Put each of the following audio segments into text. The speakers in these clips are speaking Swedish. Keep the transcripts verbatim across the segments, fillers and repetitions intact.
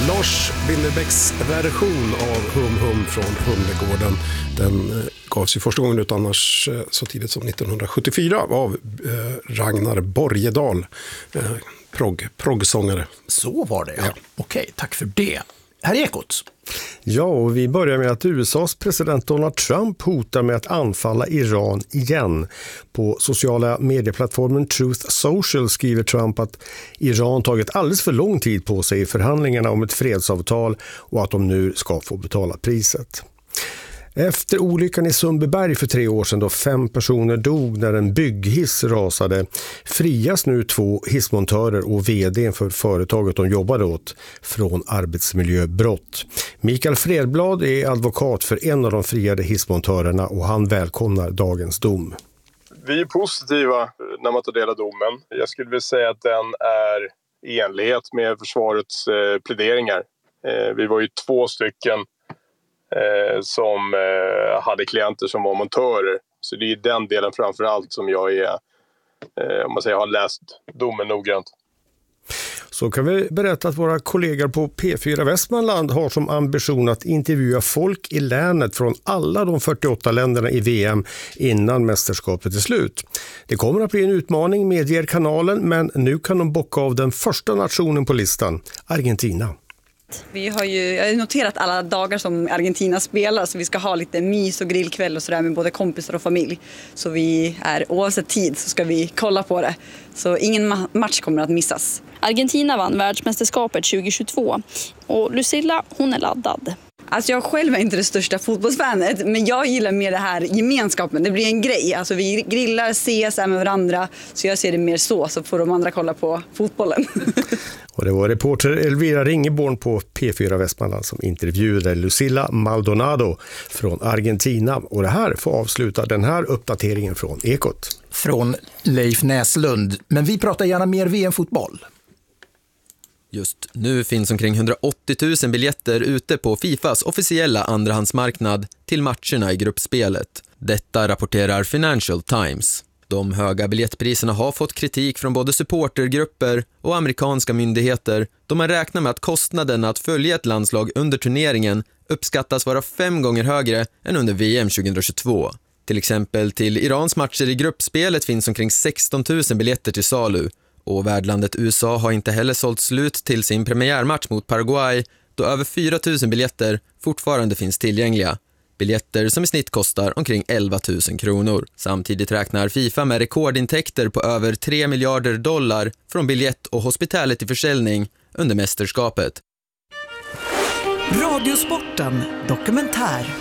Lars Winnerbäcks version av Hum Hum från Humlegården. Den eh, gavs ju första gången ut annars eh, så tidigt som nittonhundrasjuttiofyra av eh, Ragnar Borgedal, eh, prog, proggsångare. Så var det, ja. ja. Okej, tack för det. Här är Ekot. Ja, och vi börjar med att U S A:s president Donald Trump hotar med att anfalla Iran igen. På sociala medieplattformen Truth Social skriver Trump att Iran tagit alldeles för lång tid på sig i förhandlingarna om ett fredsavtal och att de nu ska få betala priset. Efter olyckan i Sundbyberg för tre år sedan då fem personer dog när en bygghiss rasade frias nu två hissmontörer och vd för företaget de jobbade åt från arbetsmiljöbrott. Mikael Fredblad är advokat för en av de friade hissmontörerna och han välkomnar dagens dom. Vi är positiva när man tar del av domen. Jag skulle vilja säga att den är i enlighet med försvarets eh, pläderingar. Eh, vi var ju två stycken Eh, som eh, hade klienter som var montörer. Så det är den delen framförallt som jag är, eh, om man säger, har läst domen noggrant. Så kan vi berätta att våra kollegor på P fyra Västmanland har som ambition att intervjua folk i länet från alla de fyrtioåtta länderna i V M innan mästerskapet är slut. Det kommer att bli en utmaning, medger kanalen, men nu kan de bocka av den första nationen på listan, Argentina. Vi har ju jag har noterat alla dagar som Argentina spelar, så vi ska ha lite mys och grillkväll och sådär med både kompisar och familj. Så vi är, oavsett tid så ska vi kolla på det. Så ingen ma- match kommer att missas. Argentina vann världsmästerskapet tjugohundratjugotvå och Lucilla, hon är laddad. Alltså jag själv är inte det största fotbollsfanet, men jag gillar mer det här gemenskapen. Det blir en grej. Alltså vi grillar, ses med varandra, så jag ser det mer så, så får de andra kolla på fotbollen. Och det var reporter Elvira Ringeborn på P fyra Västmanland som intervjuade Lucilla Maldonado från Argentina. Och det här får avsluta den här uppdateringen från Ekot. Från Leif Näslund. Men vi pratar gärna mer V M-fotboll. Just nu finns omkring hundraåttio tusen biljetter ute på Fifas officiella andrahandsmarknad till matcherna i gruppspelet. Detta rapporterar Financial Times. De höga biljettpriserna har fått kritik från både supportergrupper och amerikanska myndigheter då man räknar med att kostnaden att följa ett landslag under turneringen uppskattas vara fem gånger högre än under V M tjugohundratjugotvå. Till exempel till Irans matcher i gruppspelet finns omkring sexton tusen biljetter till salu. Och värdlandet U S A har inte heller sålt slut till sin premiärmatch mot Paraguay då över fyra tusen biljetter fortfarande finns tillgängliga. Biljetter som i snitt kostar omkring elva tusen kronor. Samtidigt räknar FIFA med rekordintäkter på över tre miljarder dollar från biljett- och hospitality-försäljning under mästerskapet. Radiosporten dokumentär.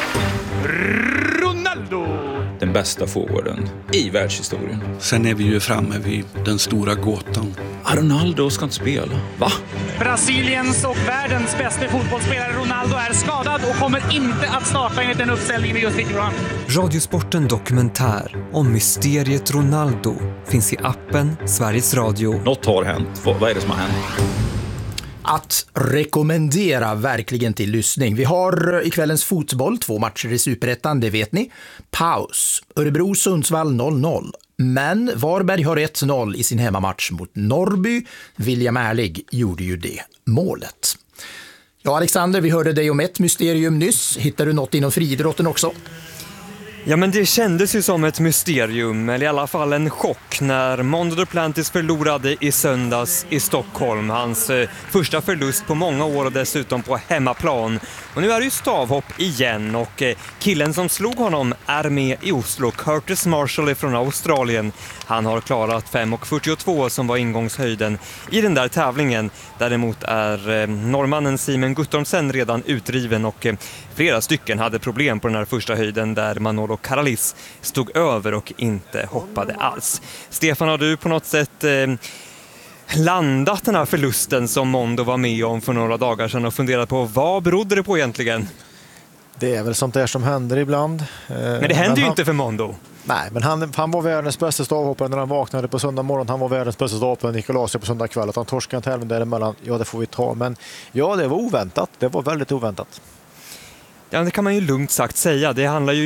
Ronaldo! Den bästa forwarden i världshistorien. Sen är vi ju framme vid den stora gåtan. Ronaldo ska inte spela. Va? Brasiliens och världens bästa fotbollsspelare Ronaldo är skadad och kommer inte att starta enligt den uppställningen vi just fick fram. Radiosporten dokumentär om mysteriet Ronaldo finns i appen Sveriges Radio. Något har hänt. Vad är det som har hänt? Att rekommendera verkligen till lyssning. Vi har i kvällens fotboll två matcher i Superettan, det vet ni. Paus. Örebro-Sundsvall noll noll. Men Varberg har ett noll i sin hemmamatch mot Norrby. William Ärlig gjorde ju det målet. Ja, Alexander, vi hörde dig om ett mysterium nyss. Hittar du något inom friidrotten också? Ja, men det kändes ju som ett mysterium, eller i alla fall en chock, när Mondo Duplantis förlorade i söndags i Stockholm. Hans eh, första förlust på många år och dessutom på hemmaplan. Och nu är det ju stavhopp igen och eh, killen som slog honom är med i Oslo, Curtis Marshall från Australien. Han har klarat fem fyrtiotvå som var ingångshöjden i den där tävlingen. Däremot är eh, norrmannen Simon Guttormsen redan utdriven och eh, flera stycken hade problem på den här första höjden där Manolo Karalis stod över och inte hoppade alls. Stefan, har du på något sätt eh, landat den här förlusten som Mondo var med om för några dagar sedan och funderat på vad berodde det på egentligen? Det är väl sånt där som händer ibland. Men det händer ju han, inte för Mondo. Nej, men han, han var världens bästa stavhoppare när han vaknade på söndag morgon. Han var världens bästa stavhoppare Nicolas på söndag kväll. Att han torskade en tävling däremellan, ja det får vi ta. Men ja, det var oväntat. Det var väldigt oväntat. Ja, det kan man ju lugnt sagt säga. Det handlar ju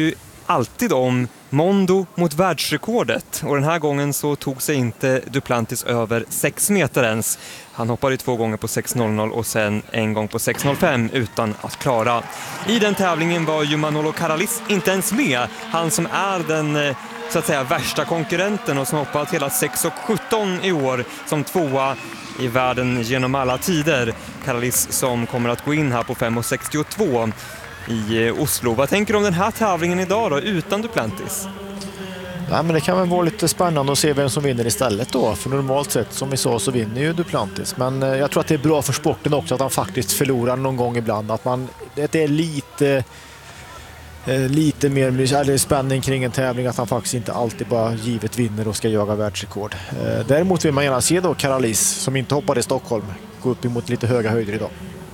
alltid om Mondo mot världsrekordet. Och den här gången så tog sig inte Duplantis över sex meter ens. Han hoppade två gånger på sex noll noll och sen en gång på sex noll fem utan att klara. I den tävlingen var ju Manolo Caralis inte ens med. Han som är den så att säga värsta konkurrenten och som hoppat hela sex sjutton i år som tvåa i världen genom alla tider. Caralis som kommer att gå in här på fem sextiotvå i Oslo. Vad tänker du om den här tävlingen idag då, utan Duplantis? Nej, men det kan väl vara lite spännande att se vem som vinner istället då. För normalt sett, som vi sa, så vinner ju Duplantis. Men eh, jag tror att det är bra för sporten också att han faktiskt förlorar någon gång ibland. Att man, det är lite, eh, lite mer eller spänning kring en tävling. Att han faktiskt inte alltid bara givet vinner och ska jaga världsrekord. Eh, däremot vill man gärna se då Caralis, som inte hoppade i Stockholm, gå upp emot lite höga höjder idag.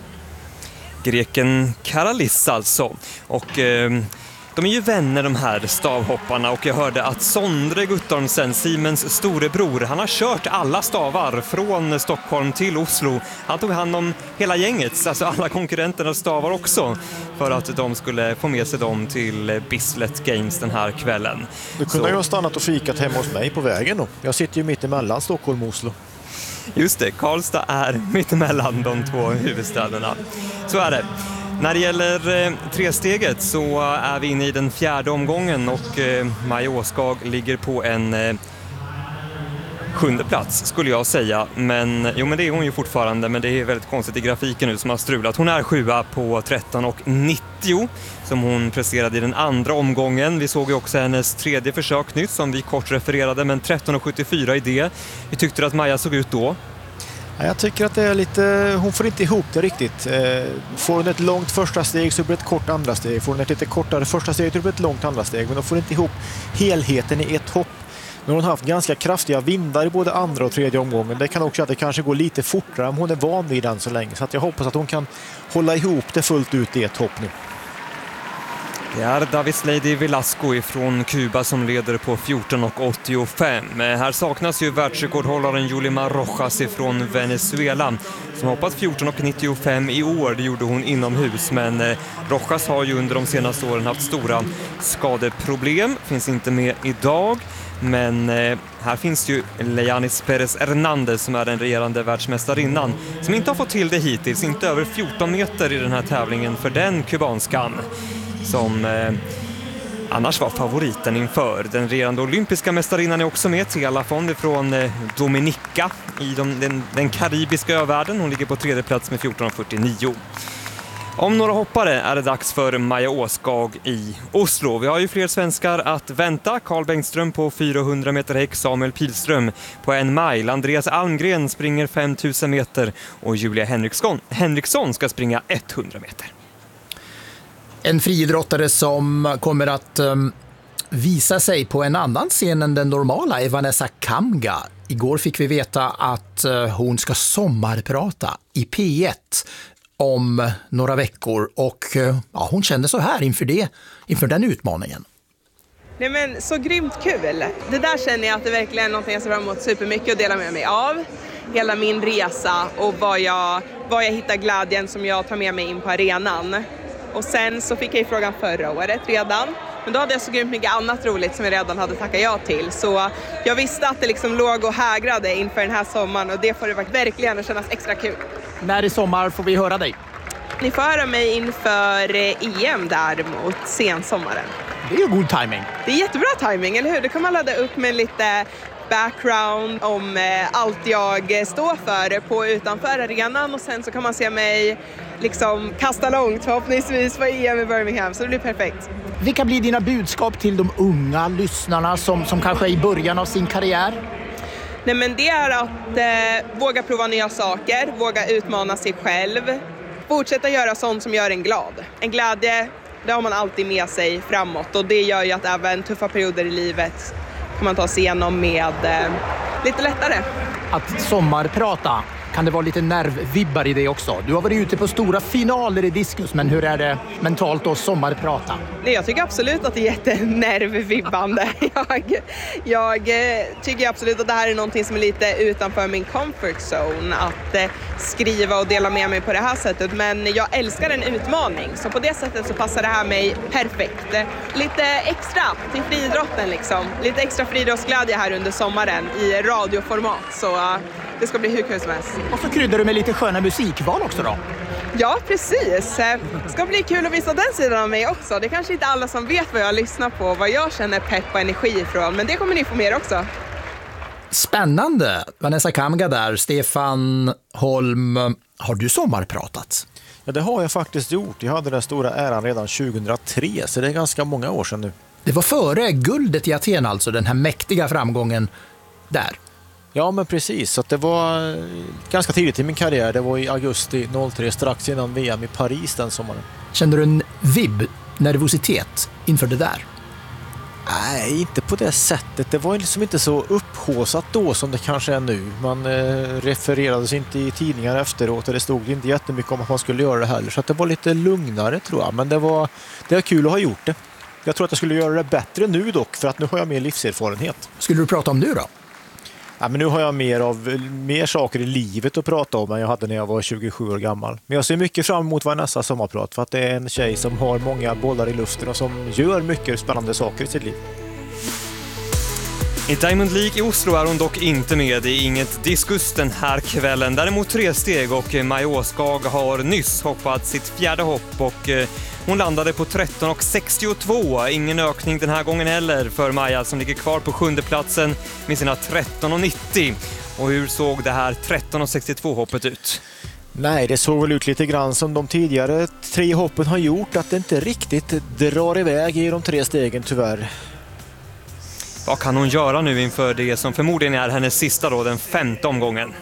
Greken Caralis alltså. Och eh, de är ju vänner de här stavhopparna och jag hörde att Sondre Guttormsen, Siemens storebror, han har kört alla stavar från Stockholm till Oslo. Han tog hand om hela gänget, alltså alla konkurrenternas stavar också, för att de skulle få med sig dem till Bislett Games den här kvällen. Du kunde ju ha stannat och fikat hemma hos mig på vägen då. Jag sitter ju mitt emellan Stockholm och Oslo. Just det, Karlstad är mitt emellan de två huvudstäderna. Så är det. När det gäller eh, tresteget så är vi inne i den fjärde omgången och eh, Maja Åskag ligger på en eh, sjunde plats skulle jag säga. Men, jo, men det är hon ju fortfarande, men det är väldigt konstigt i grafiken nu som har strulat. Hon är sjua på tretton nittio som hon presterade i den andra omgången. Vi såg ju också hennes tredje försök nytt som vi kort refererade, men tretton sjuttiofyra i det. Vi tyckte att Maja såg ut då. Jag tycker att det är lite, hon får inte ihop det riktigt. Får hon ett långt första steg så blir det ett kort andra steg. Får hon ett lite kortare första steg så blir det ett långt andra steg. Men de får inte ihop helheten i ett hopp. Nu har hon haft ganska kraftiga vindar i både andra och tredje omgången. Det kan också att det kanske går lite fortare om hon är van vid den så länge. Så att jag hoppas att hon kan hålla ihop det fullt ut i ett hopp nu. Det är Davis Lady Velasco från Kuba som leder på fjorton åttiofem. Här saknas ju världsrekordhållaren Yulimar Rojas från Venezuela som hoppat fjorton nittiofem i år. Det gjorde hon inomhus, men Rojas har ju under de senaste åren haft stora skadeproblem. Finns inte med idag. Men eh, här finns ju Leyanis Perez Hernandez som är den regerande världsmästarinnan som inte har fått till det hittills, inte över fjorton meter i den här tävlingen för den kubanskan som eh, annars var favoriten inför. Den regerande olympiska mästarinnan är också med, Tela Fond från eh, Dominica i de, den, den karibiska övärlden. Hon ligger på tredje plats med fjorton fyrtionio. Om några hoppare är det dags för Maja Åskag i Oslo. Vi har ju fler svenskar att vänta. Carl Bengtström på fyrahundra meter häck, Samuel Pilström på en mile. Andreas Almgren springer fem tusen meter och Julia Henriksson, Henriksson ska springa hundra meter. En friidrottare som kommer att um, visa sig på en annan scen än den normala är Vanessa Kamga. Igår fick vi veta att uh, hon ska sommarprata i P ett om några veckor och ja, hon kände så här inför det, inför den utmaningen. Nej men så grymt kul. Det där känner jag att det verkligen är något jag ser fram emot supermycket att dela med mig av. Hela min resa och vad jag, vad jag hittar glädjen som jag tar med mig in på arenan. Och sen så fick jag ju frågan förra året redan. Men då hade jag så grymt mycket annat roligt som jag redan hade tackat ja till. Så jag visste att det liksom låg och hägrade inför den här sommaren och det får det verkligen kännas extra kul. När i sommar får vi höra dig? Ni får höra mig inför E M däremot sensommaren. Det är ju god timing. Det är jättebra timing, eller hur? Då kan man ladda upp med lite background om eh, allt jag står för på utanför arenan och sen så kan man se mig liksom kasta långt förhoppningsvis på E M i Birmingham, så det blir perfekt. Vilka blir dina budskap till de unga lyssnarna som, som kanske är i början av sin karriär? Nej, men det är att eh, våga prova nya saker, våga utmana sig själv. Fortsätta göra sånt som gör en glad. En glädje, det har man alltid med sig framåt och det gör ju att även tuffa perioder i livet kan man ta sig igenom med eh, lite lättare. Att sommarprata, Kan det vara lite nervvibbar i det också? Du har varit ute på stora finaler i diskus, men hur är det mentalt att sommarprata? Nej, jag tycker absolut att det är jättenervvibbande. Jag, jag tycker absolut att det här är någonting som är lite utanför min comfort zone. Att eh, skriva och dela med mig på det här sättet. Men jag älskar en utmaning. Så på det sättet så passar det här mig perfekt. Lite extra till friidrotten liksom. Lite extra friidrottsglädje här under sommaren i radioformat. Så uh, det ska bli hur kul som helst. Och så kryddar du med lite sköna musikval också då? Ja, precis. Det ska bli kul att visa den sidan av mig också. Det är kanske inte alla som vet vad jag lyssnar på, vad jag känner pepp och energi ifrån. Men det kommer ni få mer också. Spännande. Vanessa Kamga där, Stefan Holm. Har du sommarpratat? Ja, det har jag faktiskt gjort. Jag hade den stora äran redan tjugohundratre, så det är ganska många år sedan nu. Det var före guldet i Aten alltså, den här mäktiga framgången där. Ja, men precis. Så det var ganska tidigt i min karriär. Det var i augusti noll tre, strax innan V M i Paris den sommaren. Kände du en vibb, nervositet inför det där? Nej, inte på det sättet. Det var liksom inte så upphåsat då som det kanske är nu. Man eh, refererades inte i tidningar efteråt och det stod inte jättemycket om att man skulle göra det heller. Så att det var lite lugnare tror jag. Men det var, det var kul att ha gjort det. Jag tror att jag skulle göra det bättre nu dock, för att nu har jag mer livserfarenhet. Skulle du prata om nu då? Ja, men nu har jag mer av mer saker i livet att prata om än jag hade när jag var tjugosju år gammal. Men jag ser mycket fram emot Vanessa sommarprat, för att det är en tjej som har många bollar i luften och som gör mycket spännande saker i sitt liv. I Diamond League i Oslo är hon dock inte med. Det är inget diskus den här kvällen. Däremot tre steg och Maja Åskag har nyss hoppat sitt fjärde hopp och hon landade på tretton komma sextiotvå. Ingen ökning den här gången heller för Maja som ligger kvar på sjunde platsen med sina tretton komma nittio. Och hur såg det här tretton komma sextiotvå hoppet ut? Nej, det såg väl ut lite grann som de tidigare tre hoppen har gjort, att det inte riktigt drar iväg i de tre stegen tyvärr. Vad kan hon göra nu inför det som förmodligen är hennes sista då, den femte omgången?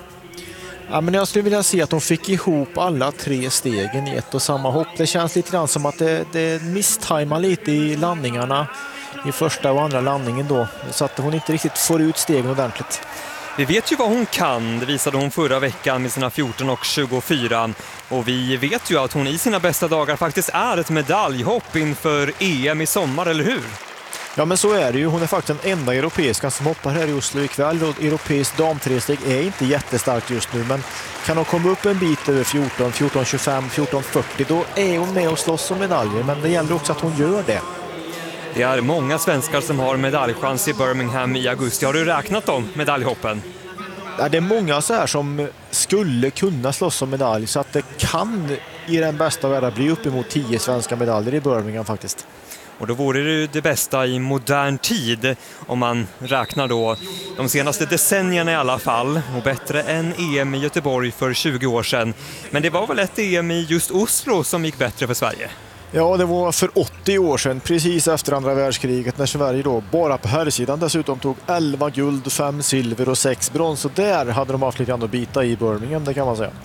Ja, men jag skulle vilja se att de fick ihop alla tre stegen i ett och samma hopp. Det känns lite grann som att det, det misstajmar lite i landningarna i första och andra landningen då, så att hon inte riktigt får ut stegen ordentligt. Vi vet ju vad hon kan, det visade hon förra veckan med sina fjorton komma tjugofyra. Och vi vet ju att hon i sina bästa dagar faktiskt är ett medaljhopp inför E M i sommar, eller hur? Ja, men så är det ju. Hon är faktiskt den enda europeiska som hoppar här i Oslo ikväll. Och europeisk damtresteg är inte jättestarkt just nu, men kan hon komma upp en bit över fjorton, fjorton tjugofem, fjorton fyrtio, då är hon med och slåss om medaljer. Men det gäller också att hon gör det. Det är många svenskar som har medaljchans i Birmingham i augusti. Har du räknat om medaljhoppen? Ja, det är många så här som skulle kunna slåss om medalj, så att det kan i den bästa världen bli uppemot tio svenska medaljer i Birmingham faktiskt. Och då vore det det bästa i modern tid om man räknar då de senaste decennierna i alla fall, och bättre än E M i Göteborg för tjugo år sedan. Men det var väl ett E M i just Oslo som gick bättre för Sverige? Ja, det var för åttio år sedan, precis efter andra världskriget, när Sverige då bara på herrsidan dessutom tog elva guld, fem silver och sex brons. Och där hade de haft lite grann att bita i Birmingham, det kan man säga.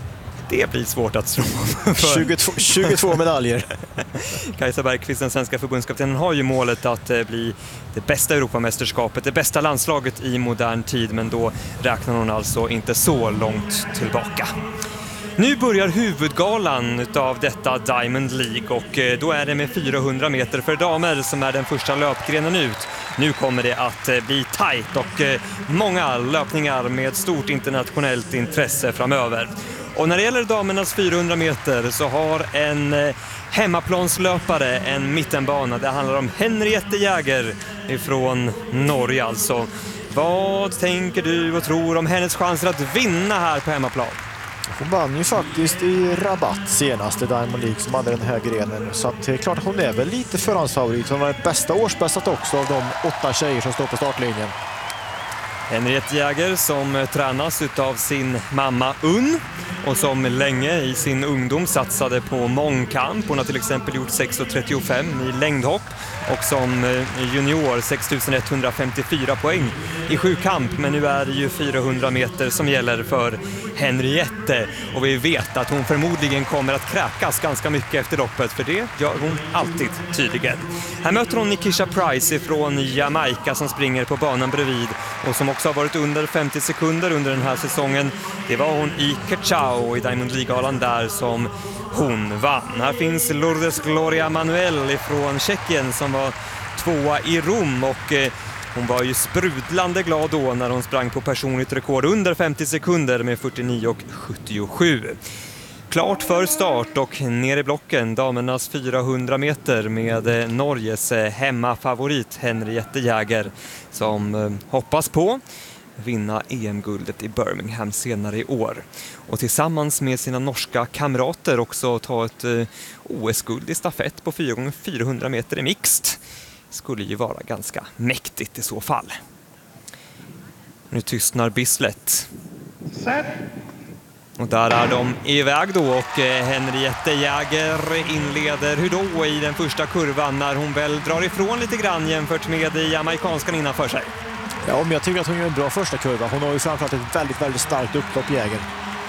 Det blir svårt att slå för. tjugotvå, tjugotvå medaljer. Kajsa Bergqvist, den svenska förbundskaptenen, har ju målet att bli det bästa Europamästerskapet, det bästa landslaget i modern tid, men då räknar hon alltså inte så långt tillbaka. Nu börjar huvudgalan av detta Diamond League och då är det med fyrahundra meter för damer som är den första löpgrenen ut. Nu kommer det att bli tajt och många löpningar med stort internationellt intresse framöver. Och när det gäller damernas fyrahundra meter så har en hemmaplanslöpare en mittenbana. Det handlar om Henriette Jäger ifrån Norge alltså. Vad tänker du och tror om hennes chanser att vinna här på hemmaplan? Hon vann ju faktiskt i Rabat senaste Diamond League som hade den här grenen. Så att det är klart att hon är väl lite förhandsfavorit. Hon var det bästa årsbästat också av de åtta tjejer som står på startlinjen. Henriette Jäger som tränas utav sin mamma Unn och som länge i sin ungdom satsade på mångkamp. Hon har till exempel gjort sex komma trettiofem i längdhopp och som junior sex tusen etthundrafemtiofyra poäng i sjukamp. Men nu är det ju fyrahundra meter som gäller för Henriette och vi vet att hon förmodligen kommer att kräkas ganska mycket efter loppet, för det gör hon alltid tydligen. Här möter hon Nikisha Price från Jamaica som springer på banan bredvid och som också också har varit under femtio sekunder under den här säsongen. Det var hon i Cachao i Diamond League-galan där som hon vann. Här finns Lourdes Gloria Manuel från Tjeckien som var tvåa i Rom och eh, hon var ju sprudlande glad då när hon sprang på personligt rekord under femtio sekunder med fyrtionio och sjuttiosju. Klart för start och ner i blocken damernas fyrahundra meter med Norges hemmafavorit Henriette Jäger som hoppas på vinna E M-guldet i Birmingham senare i år. Och tillsammans med sina norska kamrater också ta ett O S-guld i stafett på fyra gånger fyrahundra meter i mixed. Skulle ju vara ganska mäktigt i så fall. Nu tystnar Bislett. Och där är de iväg då och Henriette Jäger inleder hur då i den första kurvan när hon väl drar ifrån lite grann jämfört med jamaikanskan innanför sig. Ja, men jag tycker att hon gör en bra första kurva. Hon har ju framförallt ett väldigt, väldigt starkt upplopp, Jäger.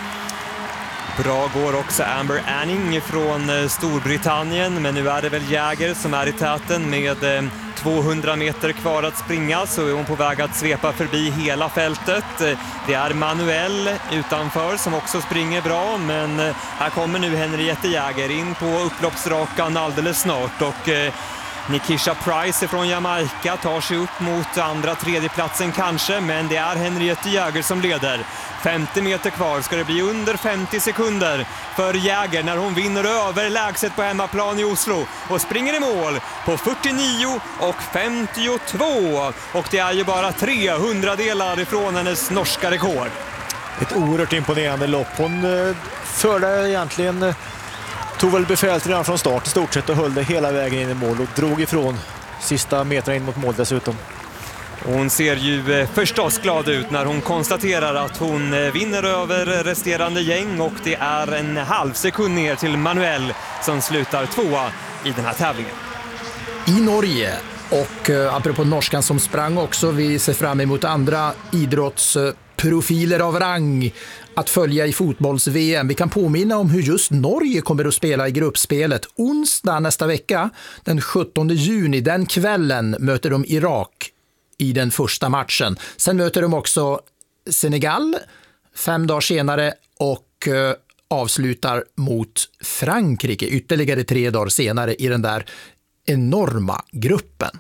Bra går också Amber Anning från Storbritannien, men nu är det väl Jäger som är i täten med tvåhundra meter kvar att springa, så är hon på väg att svepa förbi hela fältet. Det är Manuel utanför som också springer bra, men här kommer nu Henriette Jäger in på upploppsrakan alldeles snart och Nikisha Price från Jamaica tar sig upp mot andra tredjeplatsen kanske, men det är Henriette Jäger som leder. femtio meter kvar ska det bli under femtio sekunder för Jäger när hon vinner överlägset på hemmaplan i Oslo och springer i mål på fyrtionio och femtiotvå, och det är ju bara tre hundradelar ifrån hennes norska rekord. Ett oerhört imponerande lopp. Hon förde egentligen tog väl befälet redan från start i stort sett och höll det hela vägen in i mål och drog ifrån sista meter in mot mål dessutom. Hon ser ju förstås glad ut när hon konstaterar att hon vinner över resterande gäng, och det är en halv sekund ner till Manuel som slutar tvåa i den här tävlingen. I Norge, och eh, apropå norskan som sprang också, vi ser fram emot andra idrottsprofiler av rang att följa i fotbolls-V M. Vi kan påminna om hur just Norge kommer att spela i gruppspelet. Onsdag nästa vecka, den sjuttonde juni, den kvällen möter de Irak i den första matchen. Sen möter de också Senegal fem dagar senare och eh, avslutar mot Frankrike ytterligare tre dagar senare i den där enorma gruppen.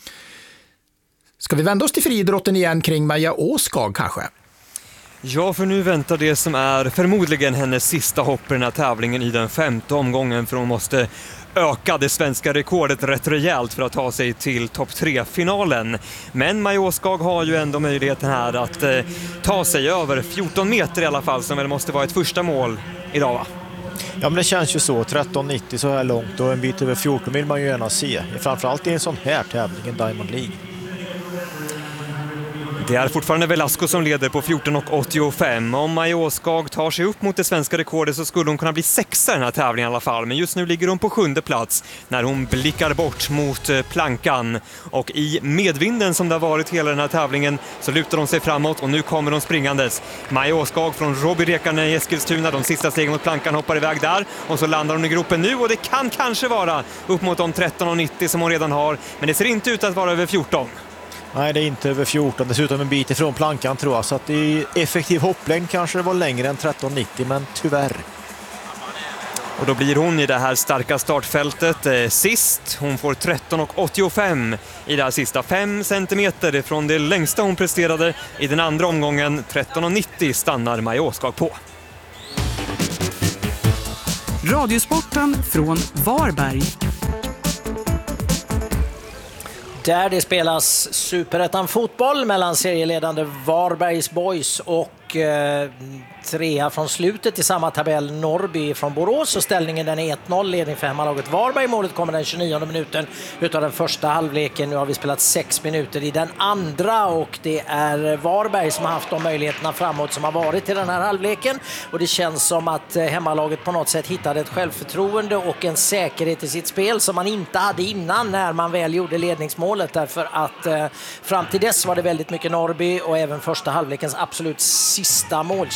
Ska vi vända oss till friidrotten igen kring Maja Åskag kanske? Ja, för nu väntar det som är förmodligen hennes sista hopp i den här tävlingen i den femte omgången, för hon måste öka det svenska rekordet rätt rejält för att ta sig till topp tre-finalen. Men Maja Åskag har ju ändå möjligheten här att eh, ta sig över fjorton meter i alla fall, som väl måste vara ett första mål idag, va? Ja, men det känns ju så. tretton nittio så här långt och en bit över fjorton vill man ju gärna se. Framförallt i en sån här tävling, en Diamond League. Det är fortfarande Velasco som leder på fjorton och åttiofem. Om Maja Åskag tar sig upp mot det svenska rekordet så skulle hon kunna bli sexa i den här tävlingen i alla fall. Men just nu ligger hon på sjunde plats när hon blickar bort mot plankan. Och i medvinden som det har varit hela den här tävlingen så lutar de sig framåt och nu kommer de springandes. Maja Åskag från Robbie Rekanen i Eskilstuna, de sista stegen mot plankan, hoppar iväg där. Och så landar hon i gropen nu, och det kan kanske vara upp mot de tretton och nittio som hon redan har. Men det ser inte ut att vara över fjorton. Nej, det är inte över fjorton, dessutom en bit ifrån plankan tror jag, så att i effektiv hopplängd kanske det var längre än tretton nittio, men tyvärr. Och då blir hon i det här starka startfältet eh, sist. Hon får tretton och åttiofem i det här sista, fem centimeter från det längsta hon presterade i den andra omgången. tretton och nittio stannar Maja Åskag på. Radiosporten från Varberg. Där det spelas Superettan fotboll mellan serieledande Varbergs Boys och eh, trea från slutet i samma tabell Norrby från Borås, och ställningen den är ett noll, ledning för hemmalaget Varberg. Målet kommer den tjugonionde minuten utav den första halvleken. Nu har vi spelat sex minuter i den andra, och det är Varberg som har haft de möjligheterna framåt som har varit i den här halvleken, och det känns som att hemmalaget på något sätt hittade ett självförtroende och en säkerhet i sitt spel som man inte hade innan när man väl gjorde ledningsmålet, därför att eh, fram till dess var det väldigt mycket Norrby, och även första halvlekens absolut sista målchans då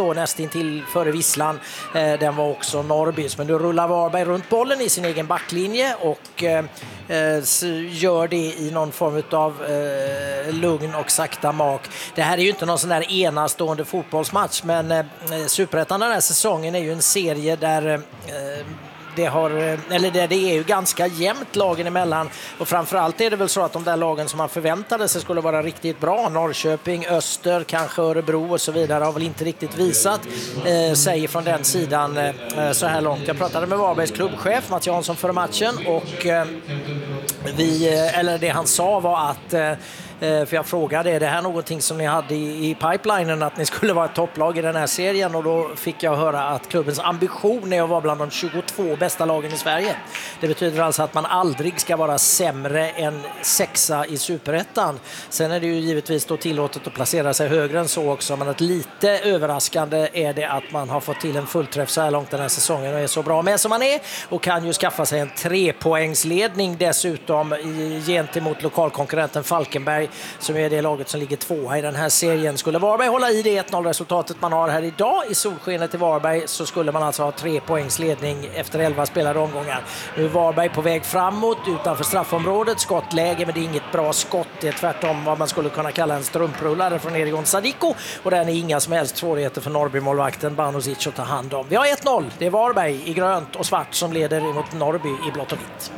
då nästintill före visslan. Den var också Norrbys, men nu rullar Varberg runt bollen i sin egen backlinje och gör det i någon form av eh, lugn och sakta mak. Det här är ju inte någon sån där enastående fotbollsmatch, men eh, Superettan den här säsongen är ju en serie där eh, det har, eller det, det är ju ganska jämnt lagen emellan, och framförallt är det väl så att de där lagen som man förväntade sig skulle vara riktigt bra, Norrköping, Öster, kanske Örebro och så vidare, har väl inte riktigt visat eh, sig från den sidan eh, så här långt. Jag pratade med Varbergs klubbchef Mats Jansson före matchen och eh, vi, eller det han sa var att eh, för jag frågade, är det här någonting som ni hade i, i pipelinen, att ni skulle vara ett topplag i den här serien? Och då fick jag höra att klubbens ambition är att vara bland de tjugotvå bästa lagen i Sverige. Det betyder alltså att man aldrig ska vara sämre än sexa i Superettan. Sen är det ju givetvis då tillåtet att placera sig högre än så också, men att lite överraskande är det att man har fått till en fullträff så här långt den här säsongen och är så bra med som man är, och kan ju skaffa sig en trepoängsledning dessutom i, gentemot lokalkonkurrenten Falkenberg, som är det laget som ligger tvåa i den här serien. Skulle Varberg hålla i det ett noll resultatet man har här idag i solskenet i Varberg, så skulle man alltså ha tre poängs ledning efter elva spelade omgångar. Nu är Varberg på väg framåt utanför straffområdet, skottläge, men det är inget bra skott. Det är tvärtom vad man skulle kunna kalla en strumprullare från Erigon Sadiko, och den är inga som helst svårigheter för Norrby-målvakten Banozic att ta hand om. Vi har ett noll, det är Varberg i grönt och svart som leder mot Norrby i blått och vitt.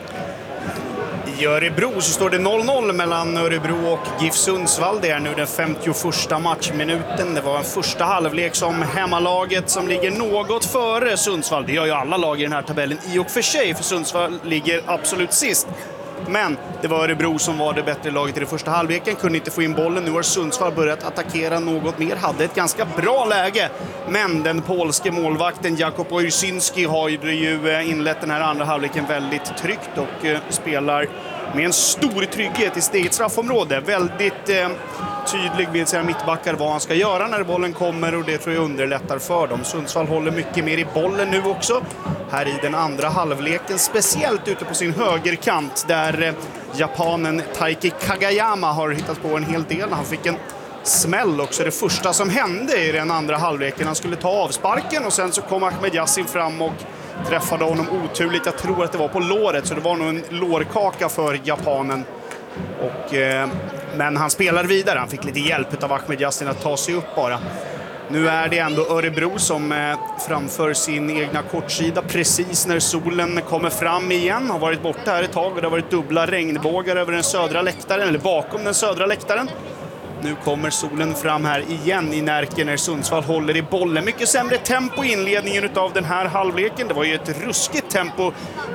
I Örebro så står det noll noll mellan Örebro och GIF Sundsvall. Det är nu den femtioförsta matchminuten. Det var en första halvlek som hemmalaget som ligger något före Sundsvall. Det gör ju alla lag i den här tabellen i och för sig, för Sundsvall ligger absolut sist. Men det var Örebro som var det bättre laget i den första halvleken, kunde inte få in bollen. Nu har Sundsvall börjat attackera något mer, hade ett ganska bra läge. Men den polske målvakten Jakub Ojrzynski har ju inlett den här andra halvleken väldigt tryggt och eh, spelar med en stor trygghet i sitt eget straffområde. Väldigt eh, tydlig med sina mittbackar vad han ska göra när bollen kommer, och det tror jag underlättar för dem. Sundsvall håller mycket mer i bollen nu också här i den andra halvleken, speciellt ute på sin högerkant där eh, japanen Taiki Kagayama har hittat på en hel del. Han fick en smäll också, det första som hände i den andra halvleken. Han skulle ta avsparken och sen så kom Ahmed Yassin fram och träffade honom oturligt. Jag tror att det var på låret, så det var nog en lårkaka för japanen. Och, eh, men han spelar vidare. Han fick lite hjälp av Ahmed Yassin att ta sig upp bara. Nu är det ändå Örebro som eh, framför sin egna kortsida precis när solen kommer fram igen. Har varit borta här ett tag och det har varit dubbla regnbågar över den södra läktaren, eller bakom den södra läktaren. Nu kommer solen fram här igen i Närke när Sundsvall håller i bollen. Mycket sämre tempo i inledningen av den här halvleken. Det var ju ett ruskigt tempo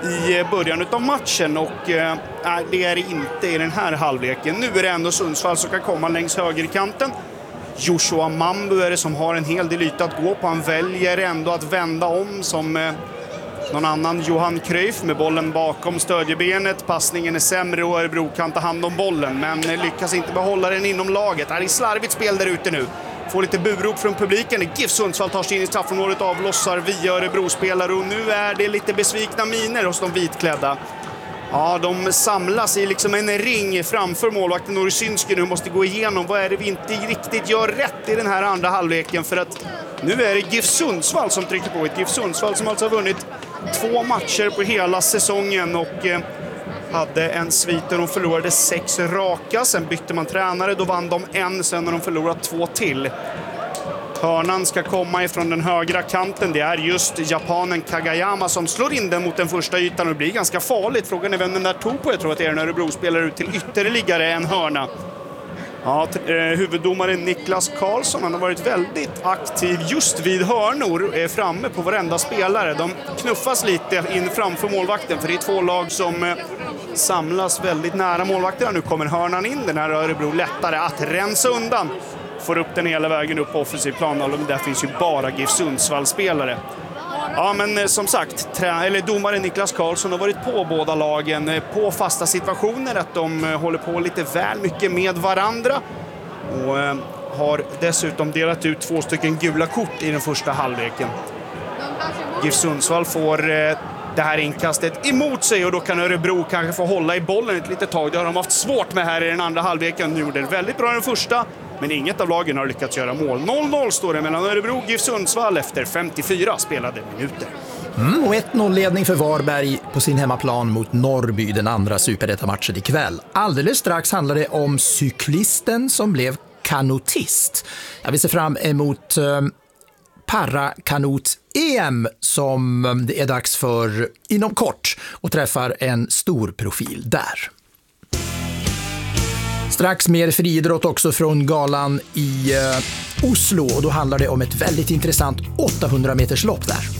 i början av matchen, och eh, det är det inte i den här halvleken. Nu är det ändå Sundsvall som kan komma längs högerkanten. Joshua Mambu är det som har en hel del yta att gå på. Han väljer ändå att vända om som eh, någon annan. Johan Cruyff med bollen bakom stödjebenet. Passningen är sämre och Örebro kan ta hand om bollen, men lyckas inte behålla den inom laget. Det är slarvigt spel där ute nu. Får lite burop från publiken. GIF Sundsvall tar sig in i straffområdet, avlossar via Örebro-spelare, och nu är det lite besvikna miner hos de vitklädda. Ja, de samlas i liksom en ring framför målvakten Ojrzynski. Nu måste gå igenom vad är det vi inte riktigt gör rätt i den här andra halvleken, för att nu är det GIF Sundsvall som trycker på. Ett GIF Sundsvall som alltså har vunnit två matcher på hela säsongen och eh, hade en svit där de förlorade sex raka. Sen bytte man tränare, då vann de en, sen har de förlorat två till. Hörnan ska komma ifrån den högra kanten. Det är just japanen Kagayama som slår in den mot den första ytan, och det blir ganska farligt. Frågan är vem den där tog på. Jag tror att det är en Örebro spelar ut till ytterligare en hörna. Ja, eh, huvuddomaren Niklas Karlsson, han har varit väldigt aktiv just vid hörnor, är framme på varenda spelare. De knuffas lite in framför målvakten, för det är två lag som eh, samlas väldigt nära målvakterna. Nu kommer hörnan in, den här Örebro lättare att rensa undan. Får upp den hela vägen upp på offensiv plan, och där finns ju bara GIF Sundsvall-spelare. Ja, men som sagt, trä- eller domaren Niklas Karlsson har varit på båda lagen på fasta situationer, att de håller på lite väl mycket med varandra, och eh, har dessutom delat ut två stycken gula kort i den första halvleken. GIF Sundsvall får eh, det här inkastet emot sig, och då kan Örebro kanske få hålla i bollen ett litet tag. Det har de haft svårt med här i den andra halvleken. Nu gjorde det väldigt bra i den första, men inget av lagen har lyckats göra mål. noll noll står det mellan Örebro och GIF Sundsvall efter femtiofyra spelade minuter. Mm, och ett noll-ledning för Varberg på sin hemmaplan mot Norrby, den andra superettamatchen ikväll. Alldeles strax handlar det om cyklisten som blev kanotist. Jag vill se fram emot eh, parakanot-E M som det är dags för inom kort och träffar en stor profil där. Strax mer friidrott också från galan i eh, Oslo, och då handlar det om ett väldigt intressant åttahundra meters lopp där.